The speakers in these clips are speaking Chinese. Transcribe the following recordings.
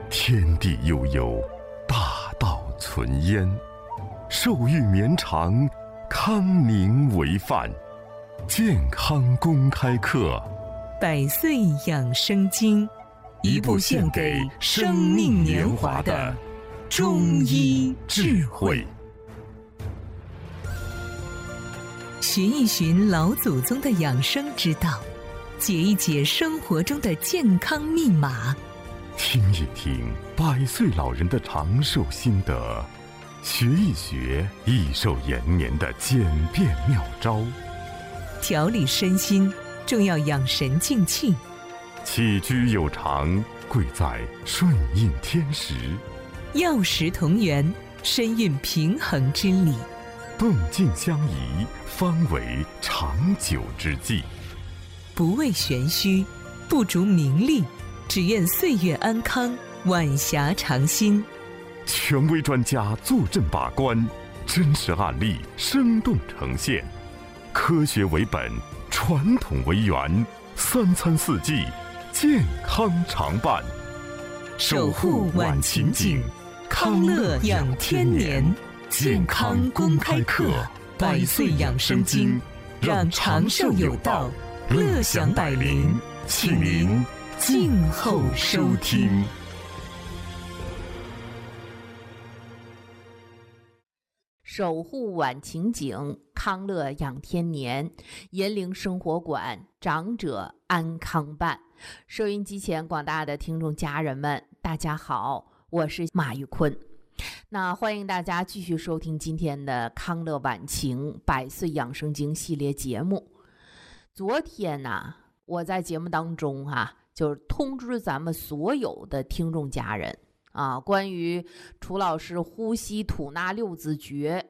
天地悠悠，大道存焉。寿欲绵长，康宁为范。健康公开课， 百岁养生经，一部献给生命年华的中医智慧。寻一寻老祖宗的养生之道，解一解生活中的健康密码， 听一听百岁老人的长寿心得，学一学益寿延年的简便妙招。 调理身心，重要养神静气。 起居有常，贵在顺应天时。 药食同源，身运平衡之理。 动静相宜，方为长久之计。 不为玄虚，不逐名利，只愿岁月安康，晚霞长新。 权威专家坐镇把关，真实案例生动呈现。科学为本，传统为源，三餐四季，健康常伴。 守护晚晴景，康乐养天年。健康公开课，百岁养生经，让长寿有道，乐享百龄，请您静候收听。 守护晚晴景，康乐养天年，银龄生活馆，长者安康办。收音机前广大的听众家人们，大家好，我是马玉坤。那欢迎大家继续收听今天的康乐晚晴百岁养生经系列节目。昨天呢，我在节目当中就是通知咱们所有的听众家人关于楚老师呼吸吐纳六字诀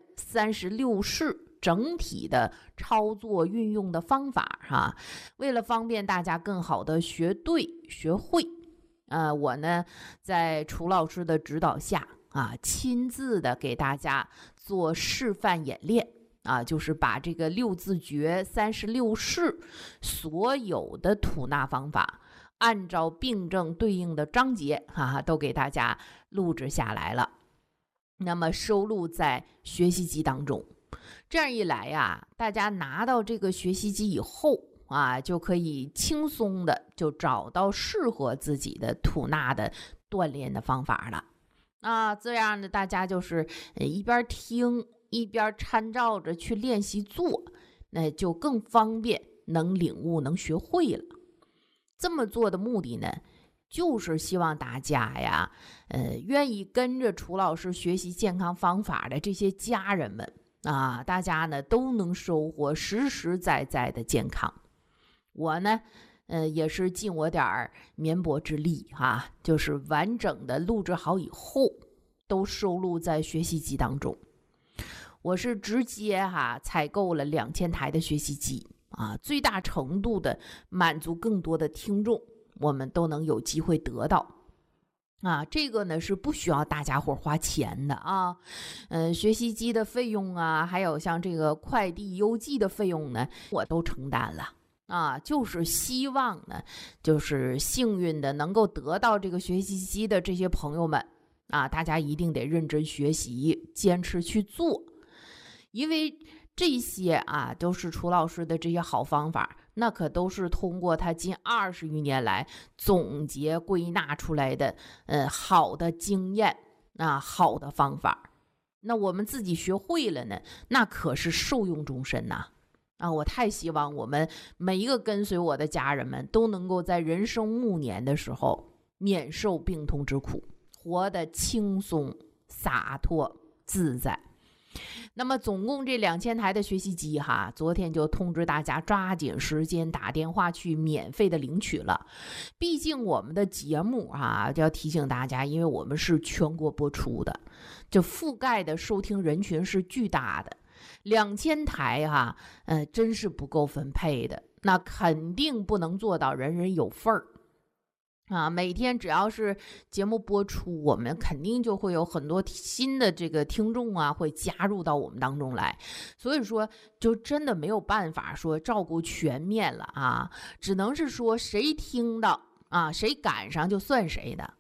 36式整体的操作运用的方法为了方便大家更好的学对学会我呢在楚老师的指导下亲自的给大家做示范演练就是把这个六字诀36式所有的吐纳方法按照病症对应的章节都给大家录制下来了，那么收录在学习机当中。这样一来大家拿到这个学习机以后就可以轻松的就找到适合自己的吐纳的锻炼的方法了这样的大家就是一边听一边参照着去练习做，那就更方便能领悟能学会了。这么做的目的呢，就是希望大家愿意跟着楚老师学习健康方法的这些家人们大家呢都能收获实实在在的健康。我呢也是尽我点绵薄之力就是完整的录制好以后都收录在学习机当中。我是直接采购了2000台的学习机最大程度的满足更多的听众，我们都能有机会得到这个呢是不需要大家伙花钱的学习机的费用还有像这个快递邮寄的费用呢，我都承担了就是希望呢，就是幸运的能够得到这个学习机的这些朋友们大家一定得认真学习，坚持去做，因为这些都是楚老师的这些好方法，那可都是通过他近20余年来总结归纳出来的好的经验好的方法。那我们自己学会了呢，那可是受用终身我太希望我们每一个跟随我的家人们都能够在人生暮年的时候免受病痛之苦，活得轻松洒脱自在。那么总共这2000台的学习机昨天就通知大家抓紧时间打电话去免费的领取了。毕竟我们的节目就要提醒大家，因为我们是全国播出的，就覆盖的收听人群是巨大的，2000台真是不够分配的，那肯定不能做到人人有份儿每天只要是节目播出，我们肯定就会有很多新的这个听众会加入到我们当中来，所以说就真的没有办法说照顾全面了只能是说谁听到谁赶上就算谁的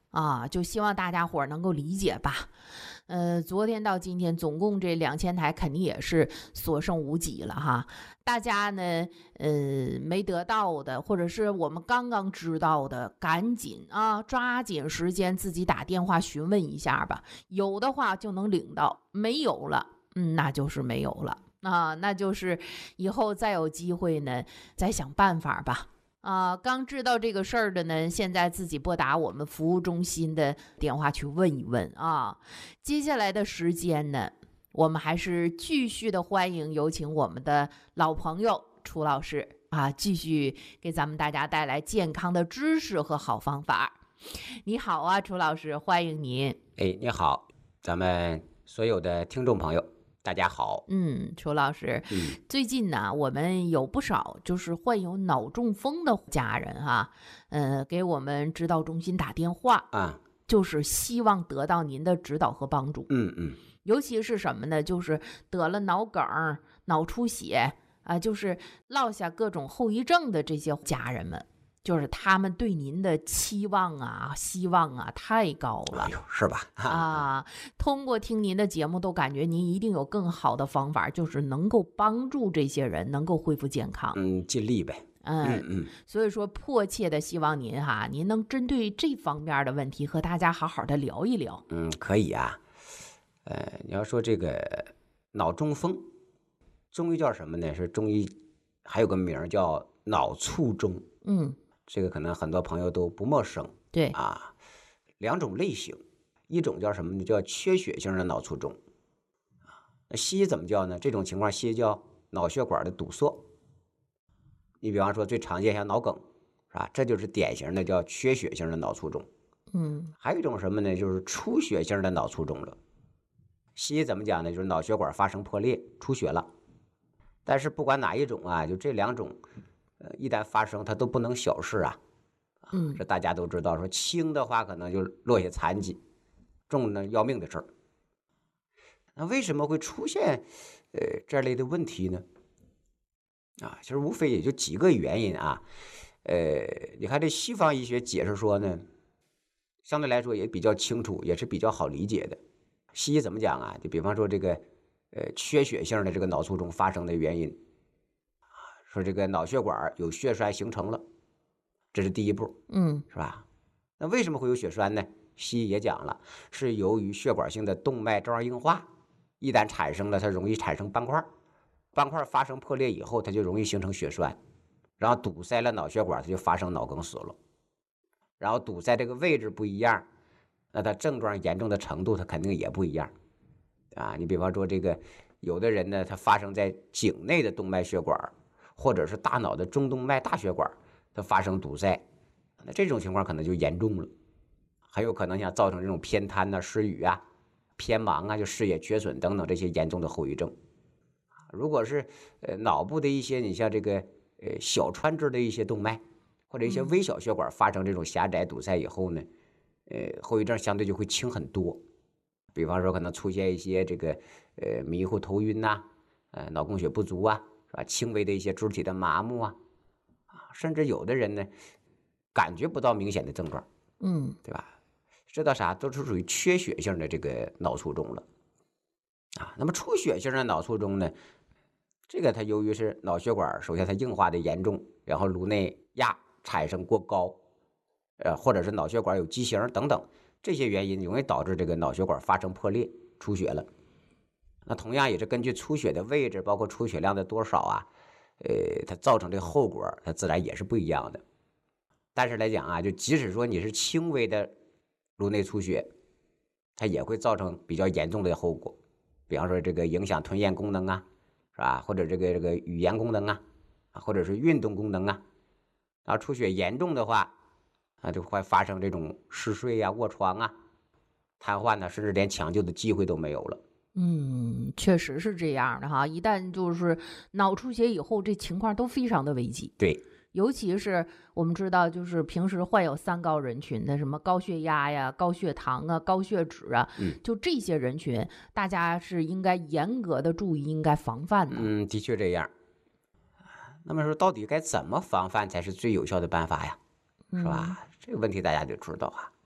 就希望大家伙儿能够理解吧。昨天到今天，总共这2000台肯定也是所剩无几了哈。大家呢，没得到的，或者是我们刚刚知道的，赶紧抓紧时间自己打电话询问一下吧。有的话就能领到，没有了，那就是没有了那就是以后再有机会呢，再想办法吧。刚知道这个事儿的呢，现在自己拨打我们服务中心的电话去问一问接下来的时间呢，我们还是继续的欢迎有请我们的老朋友楚老师继续给咱们大家带来健康的知识和好方法。你好啊，楚老师，欢迎您。 你好，咱们所有的听众朋友大家好。 楚老师，最近呢，我们有不少就是患有脑中风的家人给我们指导中心打电话就是希望得到您的指导和帮助。尤其是什么呢？就是得了脑梗、脑出血就是落下各种后遗症的这些家人们。就是他们对您的期望希望太高了， 是吧？ 通过听您的节目，都感觉您一定有更好的方法，就是能够帮助这些人能够恢复健康。 尽力呗。 所以说，迫切的希望您您能针对这方面的问题和大家好好的聊一聊。 可以啊。你要说这个脑中风，中医叫什么呢？是中医还有个名叫脑卒中。这个可能很多朋友都不陌生。 对两种类型，一种叫什么呢？叫缺血性的脑卒中。那西医怎么叫呢？这种情况西医叫脑血管的堵塞。你比方说最常见像脑梗，是吧？这就是典型的叫缺血性的脑卒中。还有一种什么呢？就是出血性的脑卒中了。西医怎么讲呢？就是脑血管发生破裂，出血了。但是不管哪一种就这两种。一旦发生，它都不能小视这大家都知道，说轻的话可能就落下残疾，重呢要命的事儿。那为什么会出现这类的问题呢？其实无非也就几个原因你看这西方医学解释说呢，相对来说也比较清楚，也是比较好理解的。西医怎么讲就比方说这个缺血性的这个脑卒中发生的原因。说这个脑血管有血栓形成了，这是第一步，是吧？那为什么会有血栓呢？西医也讲了，是由于血管性的动脉粥样硬化，一旦产生了，它容易产生斑块，斑块发生破裂以后，它就容易形成血栓，然后堵塞了脑血管，它就发生脑梗死了。然后堵塞这个位置不一样，那它症状严重的程度它肯定也不一样你比方说这个有的人呢，它发生在颈内的动脉血管，或者是大脑的中动脉大血管，它发生堵塞，那这种情况可能就严重了，还有可能像造成这种偏瘫失语偏盲就视野缺损等等这些严重的后遗症。如果是脑部的一些，你像这个小穿支的一些动脉或者一些微小血管发生这种狭窄堵塞以后呢，后遗症相对就会轻很多。比方说可能出现一些这个迷糊头晕脑供血不足是吧？轻微的一些肢体的麻木甚至有的人呢感觉不到明显的症状，对吧？这到啥都是属于缺血性的这个脑卒中了那么出血性的脑卒中呢，这个它由于是脑血管首先它硬化的严重，然后颅内压产生过高，或者是脑血管有畸形等等这些原因，容易导致这个脑血管发生破裂出血了。那同样也是根据出血的位置，包括出血量的多少它造成这个后果，它自然也是不一样的。但是来讲就即使说你是轻微的颅内出血，它也会造成比较严重的后果，比方说这个影响吞咽功能是吧？或者这个语言功能或者是运动功能然后出血严重的话就会发生这种嗜睡卧床瘫痪甚至连抢救的机会都没有了。 确实是这样的一旦就是脑出血以后，这情况都非常的危急。 对， 尤其是我们知道，就是平时患有三高人群的，什么高血压高血糖高血脂就这些人群，大家是应该严格的注意，应该防范的。 的确这样。那么说到底该怎么防范才是最有效的办法呀？是吧？这个问题大家就知道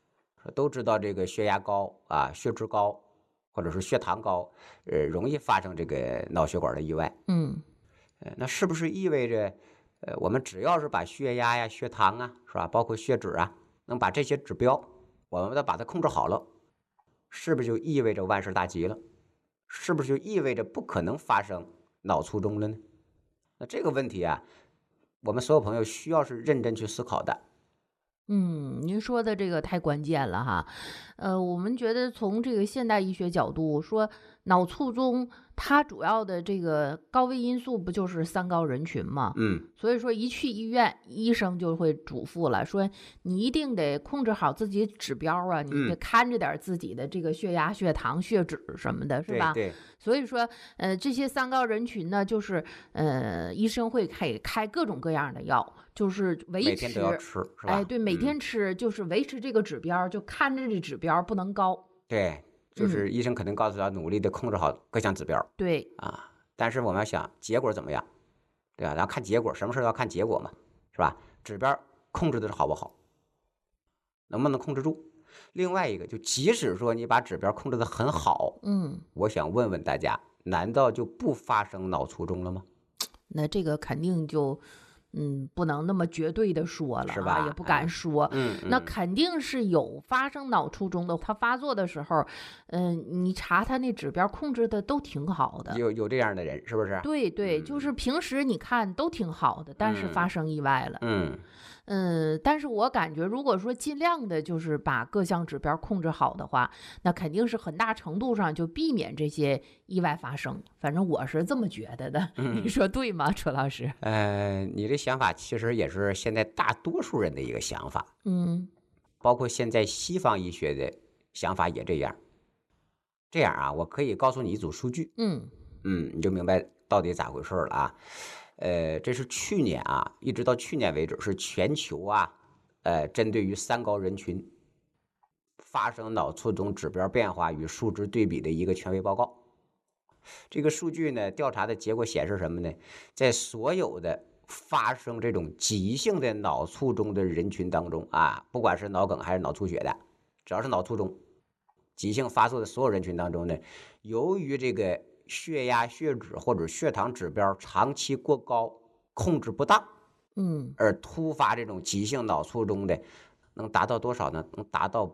都知道这个血压高啊、血脂高或者是血糖高，容易发生这个脑血管的意外。那是不是意味着，我们只要是把血压呀、血糖啊，是吧，包括血脂啊，能把这些指标，我们把它控制好了，是不是就意味着万事大吉了？是不是就意味着不可能发生脑卒中了呢？那这个问题啊，我们所有朋友需要是认真去思考的。 您说的这个太关键了哈，我们觉得从这个现代医学角度说，脑卒中它主要的这个高危因素不就是三高人群吗？所以说一去医院，医生就会嘱咐了，说你一定得控制好自己指标啊，你得看着点自己的这个血压、血糖、血脂什么的，是吧？ 对。 所以说，这些三高人群呢，就是医生会开各种各样的药，就是维持， 每天都要吃，是吧？ 对，每天吃，就是维持这个指标，就看着这指标不能高。 对，就是医生肯定告诉他努力的控制好各项指标。 对啊，但是我们要想结果怎么样，对吧？然后看结果，什么事要看结果嘛，是吧？指标控制的好不好，能不能控制住？另外一个，就即使说你把指标控制的很好，我想问问大家，难道就不发生脑卒中了吗？ 那这个肯定就不能那么绝对的说了， 是吧？ 也不敢说。那肯定是有发生脑卒中的，他发作的时候，你查他那指标控制的都挺好的， 有这样的人，是不是？ 对，就是平时你看都挺好的，但是发生意外了。但是我感觉，如果说尽量的就是把各项指标控制好的话，那肯定是很大程度上就避免这些意外发生。反正我是这么觉得的，你说对吗，楚老师？ 你这想法其实也是现在大多数人的一个想法，包括现在西方医学的想法也这样。这样啊，我可以告诉你一组数据，你就明白到底咋回事了啊。这是去年啊，一直到去年为止，是全球啊，针对于三高人群发生脑卒中指标变化与数值对比的一个权威报告。这个数据呢，调查的结果显示什么呢？在所有的发生这种急性的脑卒中的人群当中啊，不管是脑梗还是脑出血的，只要是脑卒中急性发作的所有人群当中呢，由于这个血压、血脂或者血糖指标长期过高，控制不当，而突发这种急性脑卒中的，能达到多少呢？能达到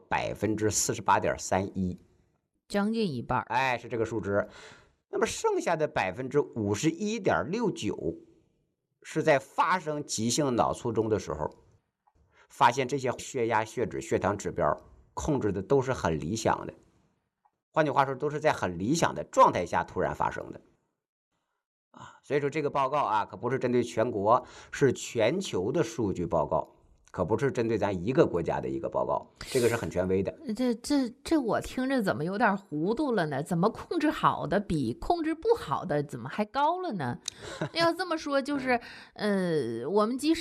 48.31%， 将近一半。 是这个数值。那么剩下的51.69%，是在发生急性脑卒中的时候，发现这些血压、血脂、血糖指标控制的都是很理想的。换句话说，都是在很理想的状态下突然发生的，所以说这个报告啊，可不是针对全国，是全球的数据报告，可不是针对咱一个国家的一个报告，这个是很权威的。 这我听着怎么有点糊涂了呢？怎么控制好的比控制不好的怎么还高了呢？要这么说，就是我们即使